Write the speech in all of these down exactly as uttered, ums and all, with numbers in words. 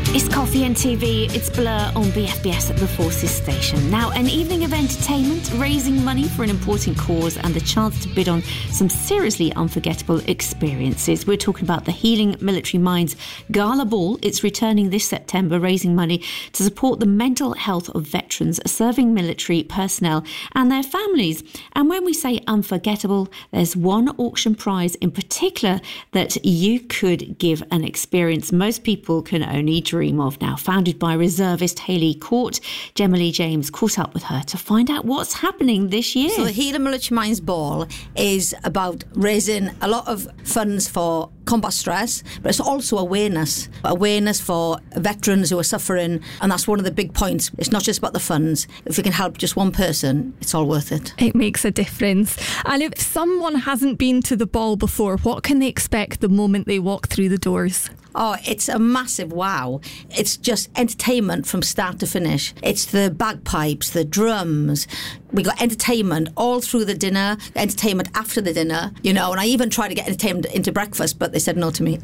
It's Coffee and T V, it's Blur on B F B S at the Forces station. Now, an evening of entertainment, raising money for an important cause and the chance to bid on some seriously unforgettable experiences. We're talking about the Healing Military Minds Gala Ball. It's returning this September, raising money to support the mental health of veterans serving military personnel and their families. And when we say unforgettable, there's one auction prize in particular that you could give an experience most people can only dream of. Now, founded by reservist Hayley Court, Gemma Lee James caught up with her to find out what's happening this year. So the Healing Military Minds Ball is about raising a lot of funds for combat stress, but it's also awareness. Awareness for veterans who are suffering, and that's one of the big points. It's not just about the funds. If we can help just one person, it's all worth it. It makes a difference. And if someone hasn't been to the ball before, what can they expect the moment they walk through the doors? Oh, it's a massive wow. It's just entertainment from start to finish. It's the bagpipes, the drums. We got entertainment all through the dinner, entertainment after the dinner, you know, and I even tried to get entertainment into breakfast, but they said no to me.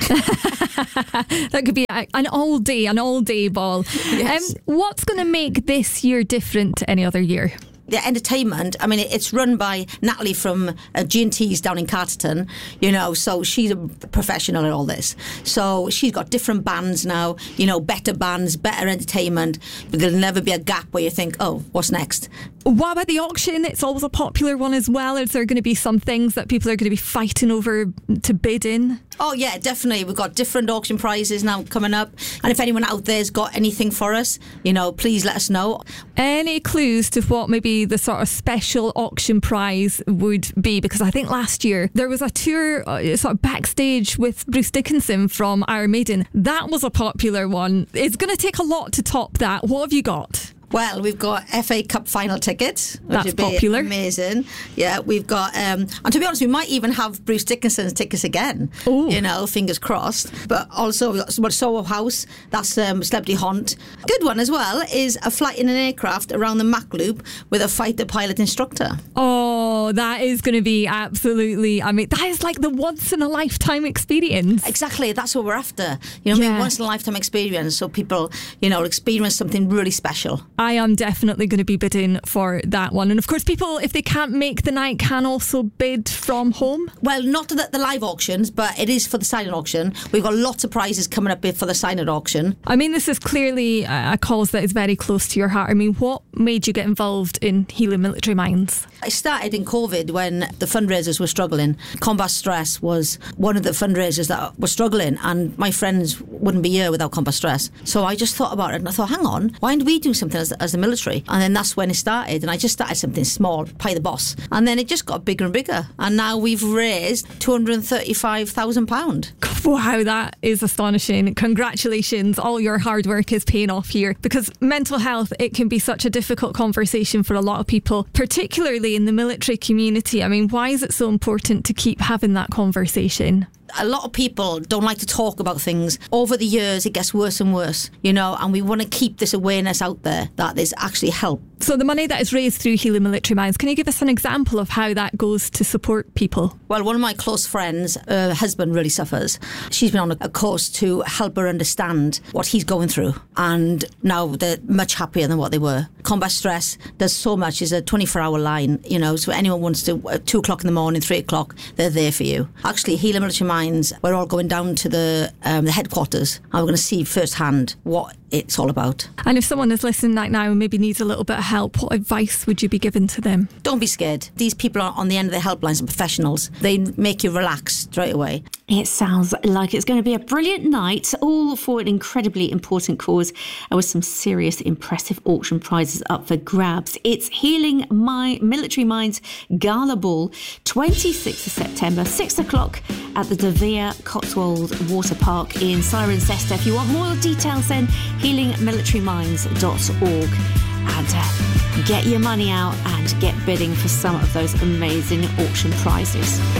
That could be an all day, an all day ball. Yes. Um, what's going to make this year different to any other year? The entertainment, I mean, it's run by Natalie from uh, G and T's down in Carterton, you know, so she's a professional at all this. So she's got different bands now, you know, better bands, better entertainment. But there'll never be a gap where you think, oh, what's next? What about the auction? It's always a popular one as well. Is there going to be some things that people are going to be fighting over to bid in? Oh, yeah, definitely. We've got different auction prizes now coming up. And if anyone out there's got anything for us, you know, please let us know. Any clues to what maybe the sort of special auction prize would be? Because I think last year there was a tour uh, sort of backstage with Bruce Dickinson from Iron Maiden. That was a popular one. It's going to take a lot to top that. What have you got? Well, we've got F A Cup final tickets, which That's would be popular. Amazing. Yeah, we've got, um, and to be honest, we might even have Bruce Dickinson's tickets again. Ooh. You know, fingers crossed. But also, we've got Soho House, that's um, Celebrity Haunt. Good one as well is a flight in an aircraft around the Mach Loop with a fighter pilot instructor. Oh, that is going to be absolutely, I mean, that is like the once in a lifetime experience. Exactly, that's what we're after. You know, what I Yeah. mean, once in a lifetime experience, so people, you know, experience something really special. I am definitely going to be bidding for that one. And of course, people, if they can't make the night, can also bid from home. Well, not the, the live auctions, but it is for the silent auction. We've got lots of prizes coming up for the silent auction. I mean, this is clearly a cause that is very close to your heart. I mean, what made you get involved in Healing Military Minds? I started in COVID when the fundraisers were struggling. Combat Stress was one of the fundraisers that were struggling, and my friends wouldn't be here without Combat Stress. So I just thought about it, and I thought, hang on, why don't we do something as, as the military? And then that's when it started, and I just started something small, Pie the Boss. And then it just got bigger and bigger, and now we've raised two hundred thirty-five thousand pounds. Wow, that is astonishing. Congratulations. All your hard work is paying off here, because mental health, it can be such a difficult conversation for a lot of people, particularly in the military community. I mean, why is it so important to keep having that conversation? A lot of people don't like to talk about things. Over the years, it gets worse and worse, you know, and we want to keep this awareness out there that there's actually help. So the money that is raised through Healing Military Minds, can you give us an example of how that goes to support people? Well, one of my close friends, her husband really suffers. She's been on a course to help her understand what he's going through, and now they're much happier than what they were. Combat Stress does so much. It's a twenty-four hour line, you know, so anyone wants to, uh, two o'clock in the morning, three o'clock, they're there for you. Actually, Healing Military Minds, we're all going down to the, um, the headquarters, and we're going to see firsthand what it's all about. And if someone is listening right now and maybe needs a little bit of help, what advice would you be giving to them? Don't be scared. These people are on the end of the helplines and professionals. They make you relax straight away. It sounds like it's going to be a brilliant night, all for an incredibly important cause and with some serious, impressive auction prizes up for grabs. It's Healing My Military Minds Gala Ball, twenty-sixth of September, six o'clock at the De Vere Cotswold Water Park in Cirencester. If you want more details, then healing military minds dot org. And uh, get your money out and get bidding for some of those amazing auction prizes.